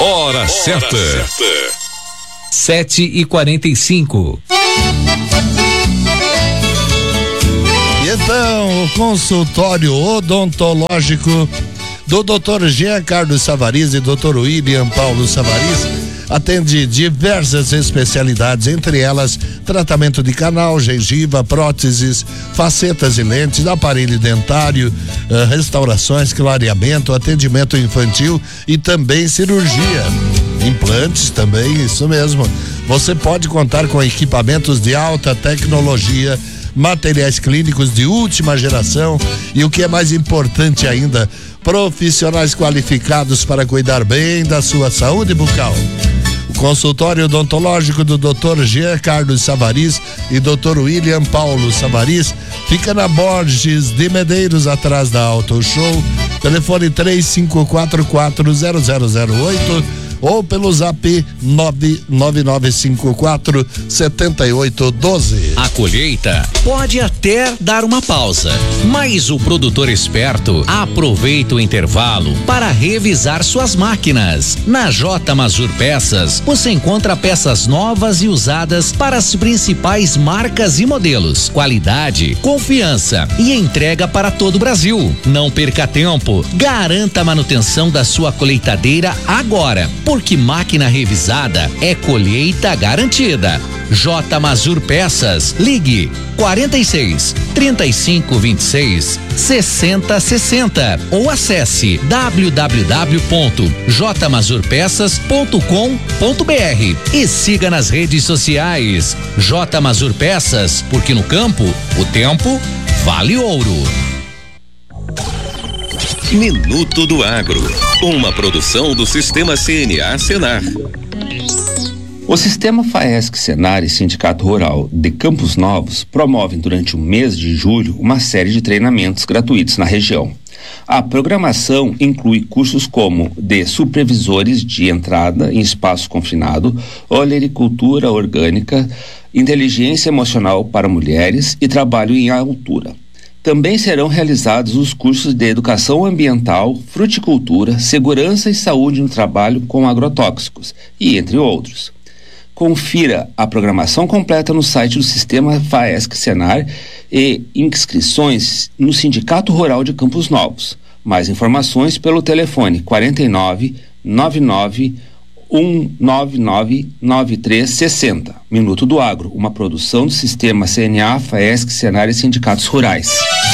Hora certa. 7h45. Então, o consultório odontológico do Dr. Jean Carlos Savariz e Dr. William Paulo Savariz atende diversas especialidades, entre elas tratamento de canal, gengiva, próteses, facetas e lentes, aparelho dentário, restaurações, clareamento, atendimento infantil e também cirurgia. Implantes também, isso mesmo. Você pode contar com equipamentos de alta tecnologia, materiais clínicos de última geração e, o que é mais importante ainda, profissionais qualificados para cuidar bem da sua saúde bucal. O consultório odontológico do Dr. Jean Carlos Savariz e Dr. William Paulo Savariz fica na Borges de Medeiros, atrás da Auto Show. Telefone 3544-0008 ou pelo zap 99954-7812. A colheita pode até dar uma pausa, mas o produtor esperto aproveita o intervalo para revisar suas máquinas. Na J. Mazur Peças, você encontra peças novas e usadas para as principais marcas e modelos, qualidade, confiança e entrega para todo o Brasil. Não perca tempo, garanta a manutenção da sua colheitadeira agora, porque máquina revisada é colheita garantida. J. Mazur Peças, ligue 46-3526-6060 ou acesse www.jmazurpeças.com.br e siga nas redes sociais. J. Mazur Peças, porque no campo o tempo vale ouro. Minuto do Agro, uma produção do Sistema CNA Senar. O Sistema FAESC Senar e Sindicato Rural de Campos Novos promovem durante o mês de julho uma série de treinamentos gratuitos na região. A programação inclui cursos como de supervisores de entrada em espaço confinado, olericultura orgânica, inteligência emocional para mulheres e trabalho em altura. Também serão realizados os cursos de educação ambiental, fruticultura, segurança e saúde no trabalho com agrotóxicos e entre outros. Confira a programação completa no site do Sistema FAESC Senar e inscrições no Sindicato Rural de Campos Novos. Mais informações pelo telefone 49 99 199 9360. Minuto do Agro, uma produção do Sistema CNA, FAESC, Senar e Sindicatos Rurais.